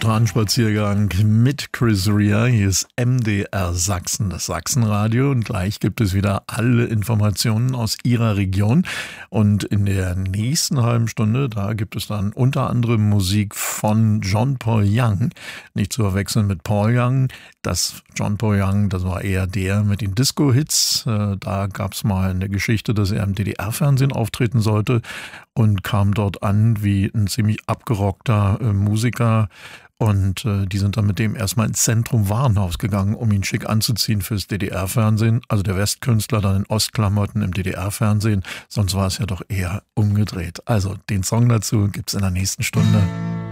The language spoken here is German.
Strandspaziergang mit Chris Rea. Hier ist MDR Sachsen, das Sachsenradio. Und gleich gibt es wieder alle Informationen aus Ihrer Region. Und in der nächsten halben Stunde, da gibt es dann unter anderem Musik von John Paul Young. Nicht zu verwechseln mit Paul Young. Das John Paul Young, das war eher der mit den Disco-Hits. Da gab es mal eine Geschichte, dass er im DDR-Fernsehen auftreten sollte und kam dort an wie ein ziemlich abgerockter Musiker. Und die sind dann mit dem erstmal ins Zentrum Warenhaus gegangen, um ihn schick anzuziehen fürs DDR-Fernsehen. Also der Westkünstler dann in Ostklamotten im DDR-Fernsehen. Sonst war es ja doch eher umgedreht. Also den Song dazu gibt's in der nächsten Stunde.